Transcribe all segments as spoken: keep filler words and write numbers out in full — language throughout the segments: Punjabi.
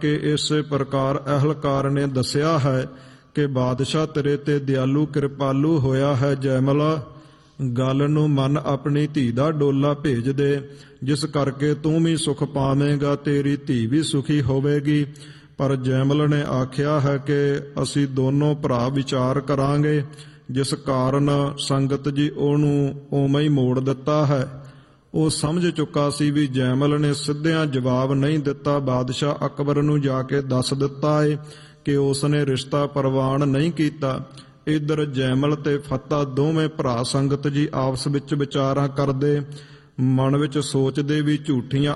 ਕਿ ਇਸੇ ਪ੍ਰਕਾਰ ਅਹਿਲਕਾਰ ਨੇ ਦੱਸਿਆ ਹੈ ਕਿ ਬਾਦਸ਼ਾਹ ਤੇਰੇ ਤੇ ਦਿਆਲੂ ਕਿਰਪਾਲੂ ਹੋਇਆ ਹੈ। ਜੈਮਲ, ਗੱਲ ਨੂੰ ਮਨ ਆਪਣੀ ਧੀ ਦਾ ਡੋਲਾ ਭੇਜ ਦੇ, ਜਿਸ ਕਰਕੇ ਤੂੰ ਵੀ ਸੁਖ ਪਾਵੇਂਗਾ, ਤੇਰੀ ਧੀ ਵੀ ਸੁਖੀ ਹੋਵੇਗੀ। ਪਰ ਜੈਮਲ ਨੇ ਆਖਿਆ ਹੈ ਕਿ ਅਸੀਂ ਦੋਨੋਂ ਭਰਾ ਵਿਚਾਰ ਕਰਾਂਗੇ, ਜਿਸ ਕਾਰਨ ਸੰਗਤ ਜੀ ਉਹਨੂੰ ਉਵੇਂ ਹੀ ਮੋੜ ਦਿੱਤਾ ਹੈ। ਉਹ ਸਮਝ ਚੁੱਕਾ ਸੀ ਵੀ ਜੈਮਲ ਨੇ ਸਿੱਧਿਆਂ ਜਵਾਬ ਨਹੀਂ ਦਿੱਤਾ। ਬਾਦਸ਼ਾਹ ਅਕਬਰ ਨੂੰ ਜਾ ਕੇ ਦੱਸ ਦਿੱਤਾ ਏ ਕਿ ਉਸ ਨੇ ਰਿਸ਼ਤਾ ਪ੍ਰਵਾਨ ਨਹੀਂ ਕੀਤਾ। ਇੱਧਰ ਜੈਮਲ ਤੇ ਫਤਿਹ ਦੋਵੇਂ ਭਰਾ ਸੰਗਤ ਜੀ ਆਪਸ ਵਿੱਚ ਵਿਚਾਰਾਂ ਕਰਦੇ, ਮਨ ਵਿੱਚ ਸੋਚਦੇ ਵੀ ਝੂਠੀਆਂ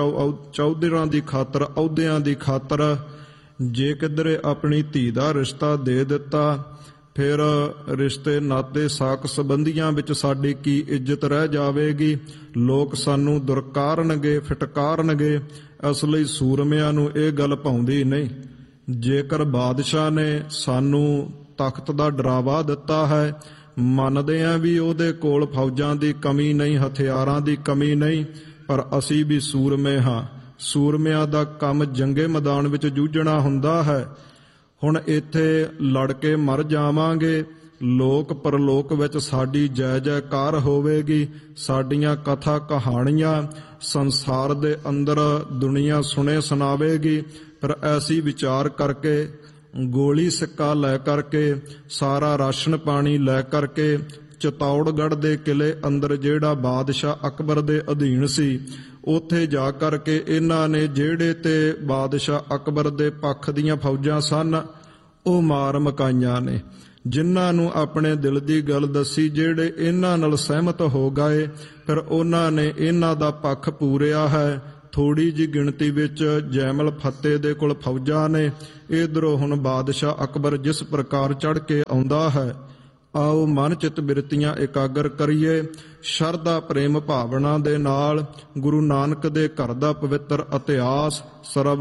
ਚੌਧਰਾਂ ਦੀ ਖਾਤਰ, ਅਹੁਦਿਆਂ ਦੀ ਖਾਤਰ ਜੇ ਕਿਧਰੇ ਆਪਣੀ ਧੀ ਦਾ ਰਿਸ਼ਤਾ ਦੇ ਦਿੱਤਾ, ਫਿਰ ਰਿਸ਼ਤੇ ਨਾਤੇ ਸਾਕ ਸੰਬੰਧੀਆਂ ਵਿੱਚ ਸਾਡੀ ਕੀ ਇੱਜ਼ਤ ਰਹਿ ਜਾਵੇਗੀ। ਲੋਕ ਸਾਨੂੰ ਦੁਰਕਾਰਨਗੇ, ਫਿਟਕਾਰਨਗੇ। ਇਸ ਲਈ ਸੂਰਮਿਆਂ ਨੂੰ ਇਹ ਗੱਲ ਭਾਉਂਦੀ ਨਹੀਂ। ਜੇਕਰ ਬਾਦਸ਼ਾਹ ਨੇ ਸਾਨੂੰ ਤਖਤ ਦਾ ਡਰਾਵਾ ਦਿੱਤਾ ਹੈ, ਮੰਨਦੇ ਹਾਂ ਵੀ ਉਹਦੇ ਕੋਲ ਫੌਜਾਂ ਦੀ ਕਮੀ ਨਹੀਂ, ਹਥਿਆਰਾਂ ਦੀ ਕਮੀ ਨਹੀਂ, ਪਰ ਅਸੀਂ ਵੀ ਸੂਰਮੇ ਹਾਂ। ਸੂਰਮਿਆਂ ਦਾ ਕੰਮ ਜੰਗੇ ਮੈਦਾਨ ਵਿੱਚ ਜੂਝਣਾ ਹੁੰਦਾ ਹੈ। ਹੁਣ ਇੱਥੇ ਲੜ ਕੇ ਮਰ ਜਾਵਾਂਗੇ, ਲੋਕ ਪਰਲੋਕ ਵਿੱਚ ਸਾਡੀ ਜੈ ਜੈਕਾਰ ਹੋਵੇਗੀ। ਸਾਡੀਆਂ ਕਥਾ ਕਹਾਣੀਆਂ ਸੰਸਾਰ ਦੇ ਅੰਦਰ ਦੁਨੀਆ ਸੁਣੇ ਸੁਣਾਵੇਗੀ। ਪਰ ਐਸੀ ਵਿਚਾਰ ਕਰਕੇ, ਗੋਲੀ ਸਿੱਕਾ ਲੈ ਕਰਕੇ, ਸਾਰਾ ਰਾਸ਼ਨ ਪਾਣੀ ਲੈ ਕਰਕੇ, ਚਿਤੌੜਗੜ੍ਹ ਦੇ ਕਿਲੇ ਅੰਦਰ ਜਿਹੜਾ ਬਾਦਸ਼ਾਹ ਅਕਬਰ ਦੇ ਅਧੀਨ ਸੀ, ਉੱਥੇ ਜਾ ਕਰਕੇ ਇਹਨਾਂ ਨੇ ਜਿਹੜੇ ਤੇ ਬਾਦਸ਼ਾਹ ਅਕਬਰ ਦੇ ਪੱਖ ਦੀਆਂ ਫੌਜਾਂ ਸਨ, ਉਹ ਮਾਰ ਮਕਾਈਆਂ ਨੇ। ਜਿਨ੍ਹਾਂ ਨੂੰ ਆਪਣੇ ਦਿਲ ਦੀ ਗੱਲ ਦੱਸੀ, ਜਿਹੜੇ ਇਹਨਾਂ ਨਾਲ ਸਹਿਮਤ ਹੋ ਗਏ, ਫਿਰ ਉਹਨਾਂ ਨੇ ਇਹਨਾਂ ਦਾ ਪੱਖ ਪੂਰਿਆ ਹੈ। ਥੋੜੀ ਜਿਹੀ ਗਿਣਤੀ ਵਿੱਚ ਜੈਮਲ ਫਤਿਹ ਦੇ ਕੋਲ ਫੌਜਾਂ ਨੇ। ਇੱਧਰੋਂ ਹੁਣ ਬਾਦਸ਼ਾਹ ਅਕਬਰ ਜਿਸ ਪ੍ਰਕਾਰ ਚੜ੍ਹ ਕੇ ਆਉਂਦਾ ਹੈ, ਆਓ ਮਨ ਚਿੱਤ ਬਿਰਤੀਆਂ ਇਕਾਗਰ ਕਰੀਏ। ਸ਼ਰਧਾ ਪ੍ਰੇਮ ਭਾਵਨਾ ਦੇ ਨਾਲ ਗੁਰੂ ਨਾਨਕ ਦੇ ਘਰ ਦਾ ਪਵਿੱਤਰ ਇਤਿਹਾਸ ਸਰਵ